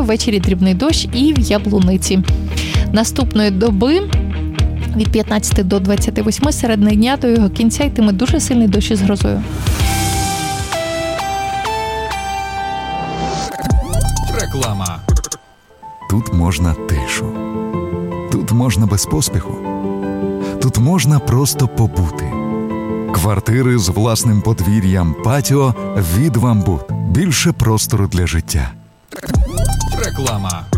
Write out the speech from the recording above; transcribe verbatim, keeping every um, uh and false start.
суботу ввечері дрібний дощ і в Яблуниці. Наступної доби від п'ятнадцяти до двадцяти восьми середини дня до його кінця йтиме дуже сильний дощ із грозою. Реклама. Тут можна тишу. Тут можна без поспіху. Тут можна просто побути. Квартири з власним подвір'ям, патіо від «Вамбут». Більше простору для життя. Реклама.